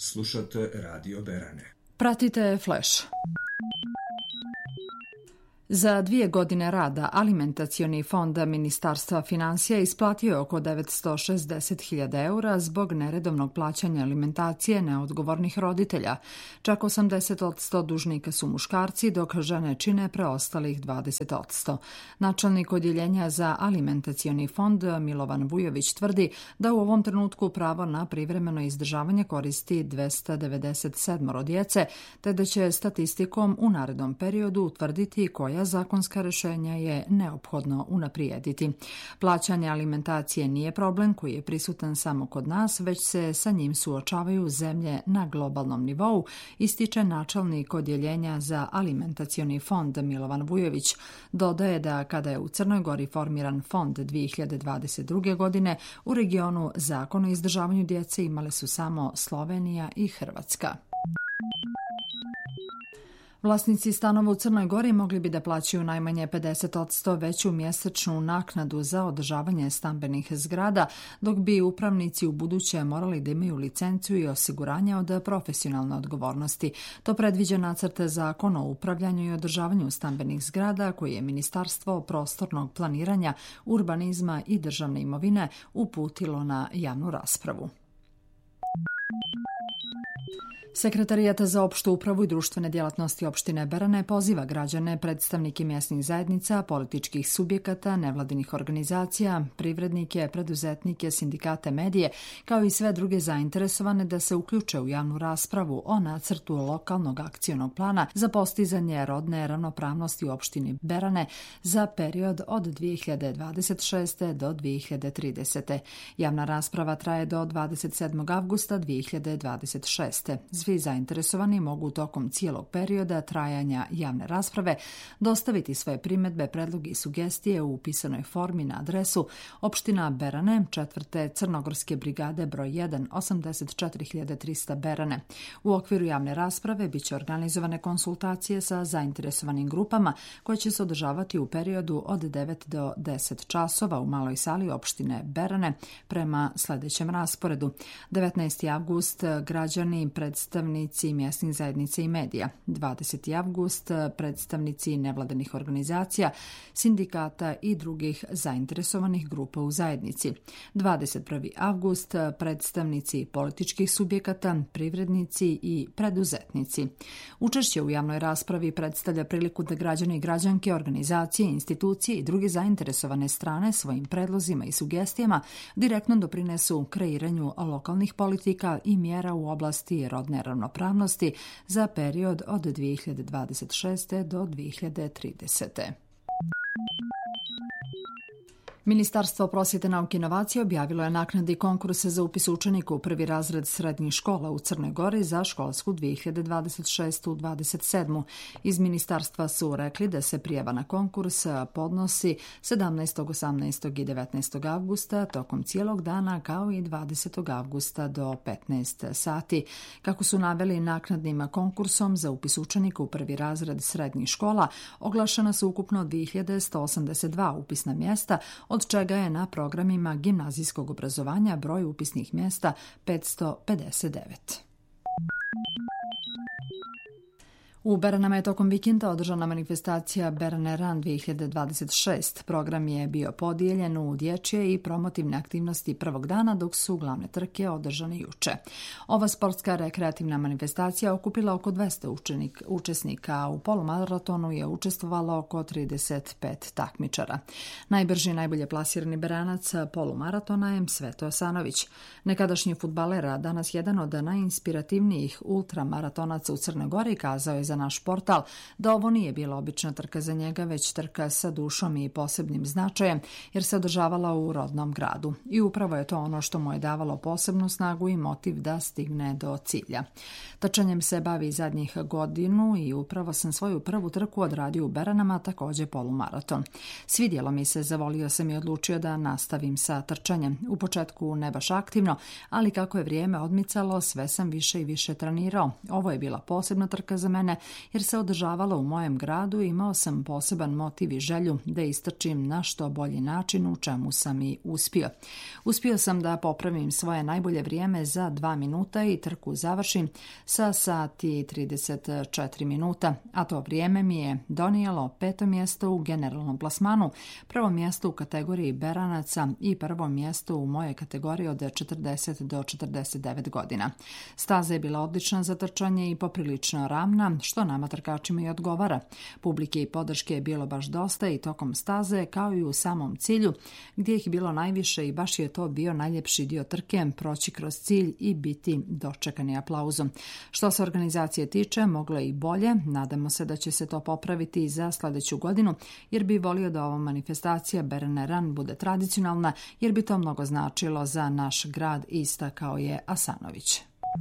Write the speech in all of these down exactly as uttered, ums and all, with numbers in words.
Slušate Radio Berane. Pratite Flash. Za dvije godine rada Alimentacioni fond Ministarstva finansija isplatio je oko devetsto šezdeset hiljada eura zbog neredovnog plaćanja alimentacije neodgovornih roditelja. Čak osamdeset posto dužnika su muškarci, dok žene čine preostalih dvadeset posto. Načelnik odjeljenja za Alimentacioni fond Milovan Vujović tvrdi da u ovom trenutku pravo na privremeno izdržavanje koristi dvesta devedeset sedam djece, te da će statistikom u narednom periodu utvrditi koja zakonska rješenja je neophodno unaprijediti. Plaćanje alimentacije nije problem koji je prisutan samo kod nas, već se sa njim suočavaju zemlje na globalnom nivou, ističe načelnik odjeljenja za Alimentacioni fond Milovan Vujović. Dodaje da kada je u Crnoj Gori formiran fond dvije hiljade dvadeset druge. godine, u regionu zakon o izdržavanju djece imale su samo Slovenija i Hrvatska. Vlasnici stanova u Crnoj Gori mogli bi da plaćaju najmanje pedeset posto veću mjesečnu naknadu za održavanje stambenih zgrada, dok bi upravnici u buduće morali da imaju licenciju i osiguranje od profesionalne odgovornosti. To predviđa nacrt zakona o upravljanju i održavanju stambenih zgrada koji je Ministarstvo prostornog planiranja, urbanizma i državne imovine uputilo na javnu raspravu. Sekretarijat za opštu upravu i društvene djelatnosti opštine Berane poziva građane, predstavnike mjesnih zajednica, političkih subjekata, nevladinih organizacija, privrednike, preduzetnike, sindikate, medije, kao i sve druge zainteresovane da se uključe u javnu raspravu o nacrtu lokalnog akcionog plana za postizanje rodne ravnopravnosti u opštini Berane za period od dvije hiljade dvadeset šeste. do dvije hiljade tridesete. Javna rasprava traje do dvadeset sedmog avgusta dvije hiljade dvadeset šeste. Svi zainteresovani mogu tokom cijelog perioda trajanja javne rasprave dostaviti svoje primjedbe, predloge i sugestije u upisanoj formi na adresu opština Berane, četvrte Crnogorske brigade broj jedan, osamdeset četiri hiljade trista Berane. U okviru javne rasprave biće organizovane konsultacije sa zainteresovanim grupama koje će se održavati u periodu od devet do deset časova u maloj sali opštine Berane prema sljedećem rasporedu. devetnaesti avgust građani, predstavnici mjesnih zajednica i medija. dvadeseti avgust predstavnici nevladanih organizacija, sindikata i drugih zainteresovanih grupa u zajednici. dvadeset prvi avgust predstavnici političkih subjekata, privrednici i preduzetnici. Učešće u javnoj raspravi predstavlja priliku da građani i građanke, organizacije, institucije i druge zainteresovane strane svojim predlozima i sugestijama direktno doprinesu kreiranju lokalnih politika i mjera u oblasti rodne ravnopravnosti za period od dvije hiljade dvadeset šeste. do dvije hiljade tridesete. Ministarstvo prosvjete, nauke i inovacije objavilo je naknadni konkurs za upis učenika u prvi razred srednjih škola u Crnoj Gori za školsku dvije hiljade dvadeset šeste. dvadeset sedme. Iz ministarstva su rekli da se prijava na konkurs podnosi sedamnaestog, osamnaestog i devetnaestog avgusta tokom cijelog dana, kao i dvadesetog avgusta do petnaest sati. Kako su naveli, naknadnim konkursom za upis učenika u prvi razred srednjih škola oglašena su ukupno dvije hiljade sto osamdeset dva upisna mjesta, od čega je na programima gimnazijskog obrazovanja broj upisnih mjesta petsto pedeset devet. U Beranama je tokom vikenda održana manifestacija Berane Run dvije hiljade dvadeset šeste. Program je bio podijeljen u dječje i promotivne aktivnosti prvog dana, dok su glavne trke održane juče. Ova sportska rekreativna manifestacija okupila oko dvesta učenik, učesnika, a u polumaratonu je učestvovalo oko trideset pet takmičara. Najbrži i najbolje plasirani Beranac polumaratona je Sveto Osanović. Nekadašnji fudbaler, a danas jedan od najinspirativnijih ultramaratonaca u Crnoj Gori, kazao je za naš portal da ovo nije bila obična trka za njega, već trka sa dušom i posebnim značajem, jer se održavala u rodnom gradu. I upravo je to ono što mu je davalo posebnu snagu i motiv da stigne do cilja. Trčanjem se bavi zadnjih godinu i upravo sam svoju prvu trku odradio u Beranama, također polumaraton. Svidjelo mi se, zavolio sam i odlučio da nastavim sa trčanjem. U početku ne baš aktivno, ali kako je vrijeme odmicalo, sve sam više i više trenirao. Ovo je bila posebna trka za mene, jer se održavala u mojem gradu i imao sam poseban motiv i želju da istrčim na što bolji način, u čemu sam i uspio. Uspio sam da popravim svoje najbolje vrijeme za dva minuta i trku završim sa sat i trideset četiri minuta, a to vrijeme mi je donijelo peto mjesto u generalnom plasmanu, prvo mjesto u kategoriji beranaca i prvo mjesto u mojoj kategoriji od četrdeset do četrdeset devet godina. Staza je bila odlična za trčanje i poprilično ravna, što nama trkačima i odgovara. Publike i podrške je bilo baš dosta i tokom staze, kao i u samom cilju, gdje ih bilo najviše i baš je to bio najljepši dio trke, proći kroz cilj i biti dočekani aplauzom. Što se organizacije tiče, moglo je i bolje, nadamo se da će se to popraviti i za sljedeću godinu, jer bi volio da ova manifestacija Berane Run bude tradicionalna, jer bi to mnogo značilo za naš grad, istakao je Asanović.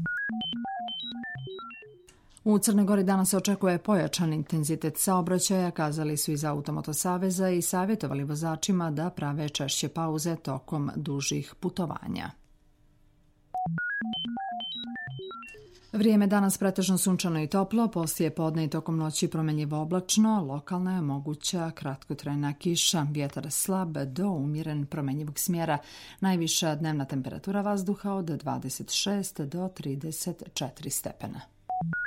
U Crnoj Gori danas se očekuje pojačan intenzitet saobraćaja, kazali su iz Automoto saveza i savjetovali vozačima da prave češće pauze tokom dužih putovanja. Vrijeme danas pretežno sunčano i toplo, poslije podne i tokom noći promjenjivo oblačno, lokalna je moguća kratkotrajna kiša, vjetar slab do umjeren promjenjivog smjera, najviša dnevna temperatura vazduha od dvadeset šest do trideset četiri stepena.